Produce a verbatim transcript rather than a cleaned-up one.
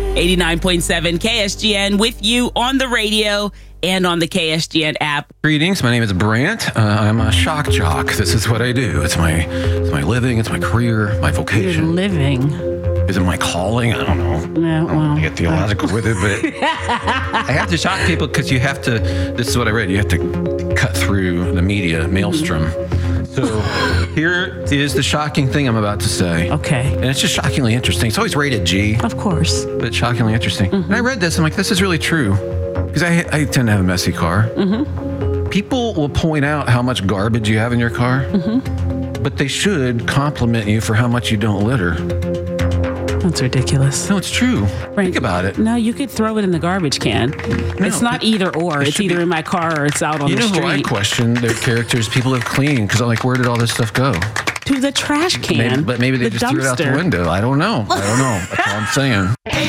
eighty-nine point seven K S G N with you on the radio and on the K S G N app. Greetings, my name is Brant. Uh, I'm a shock jock. This is what I do. It's my it's my living, it's my career, my vocation. You're living. Is it my calling? I don't know. Yeah, well, I don't get theological with it, but I have to shock people because you have to, this is what I read, you have to cut through the media maelstrom. So here is the shocking thing I'm about to say. Okay. And it's just shockingly interesting. It's always rated G. Of course. But it's shockingly interesting. Mm-hmm. And I read this, I'm like, this is really true. Because I, I tend to have a messy car. Mm-hmm. People will point out how much garbage you have in your car, mm-hmm. but they should compliment you for how much you don't litter. That's ridiculous. No, it's true. Right. Think about it. No, you could throw it in the garbage can. No, it's not either or. It it's either be, in my car or it's out on the street. You know who I question their characters people have cleaned because I'm like, where did all this stuff go? To the trash can. Maybe, but maybe they the just dumpster. threw it out the window. I don't know. I don't know. That's all I'm saying.